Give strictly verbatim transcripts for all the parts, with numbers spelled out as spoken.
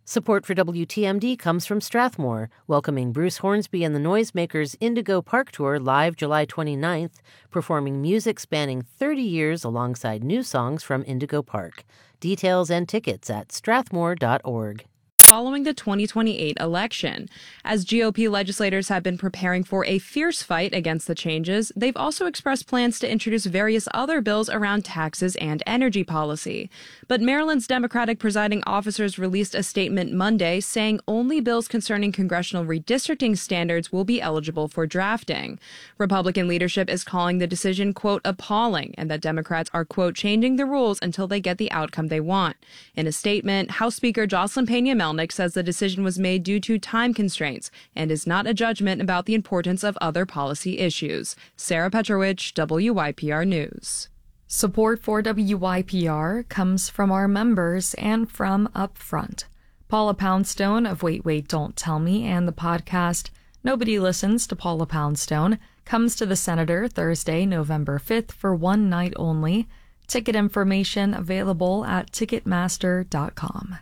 Support for W T M D comes from Strathmore, welcoming Bruce Hornsby and the Noisemakers Indigo Park Tour live July twenty-ninth, performing music spanning thirty years alongside new songs from Indigo Park. Details and tickets at strathmore dot org. Following the twenty twenty-eight election. As G O P legislators have been preparing for a fierce fight against the changes, they've also expressed plans to introduce various other bills around taxes and energy policy. But Maryland's Democratic presiding officers released a statement Monday saying only bills concerning congressional redistricting standards will be eligible for drafting. Republican leadership is calling the decision, quote, appalling, and that Democrats are, quote, changing the rules until they get the outcome they want. In a statement, House Speaker Jocelyn Peña-Melnick says the decision was made due to time constraints and is not a judgment about the importance of other policy issues. Sarah Petrovich, W Y P R News. Support for W Y P R comes from our members and from Upfront. Paula Poundstone of Wait, Wait, Don't Tell Me and the podcast Nobody Listens to Paula Poundstone comes to the Senator Thursday, November fifth for one night only. Ticket information available at ticketmaster dot com.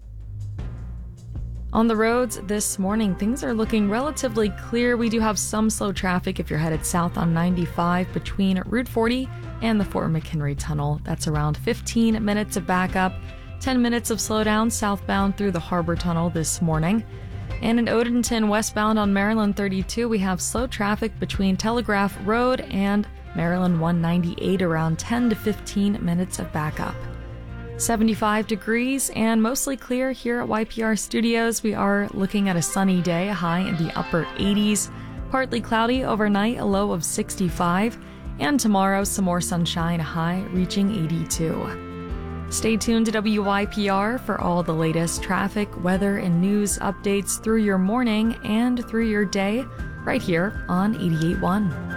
On the roads this morning, things are looking relatively clear. We do have some slow traffic if you're headed south on ninety-five between Route forty and the Fort McHenry Tunnel. That's around fifteen minutes of backup, ten minutes of slowdown southbound through the Harbor Tunnel this morning. And in Odenton, westbound on Maryland thirty-two, we have slow traffic between Telegraph Road and Maryland one ninety-eight, around ten to fifteen minutes of backup. seventy-five degrees and mostly clear here at Y P R Studios. We are looking at a sunny day, a high in the upper eighties. Partly cloudy overnight, a low of sixty-five. And tomorrow, some more sunshine, a high reaching eighty-two. Stay tuned to W Y P R for all the latest traffic, weather, and news updates through your morning and through your day, right here on eighty-eight point one.